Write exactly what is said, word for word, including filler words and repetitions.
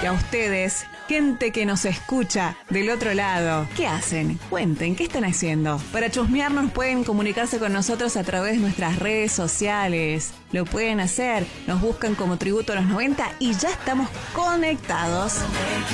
Y a ustedes, gente que nos escucha del otro lado, ¿qué hacen? Cuenten, ¿qué están haciendo? Para chusmearnos pueden comunicarse con nosotros a través de nuestras redes sociales. Lo pueden hacer, nos buscan como Tributo a los noventa y ya estamos conectados.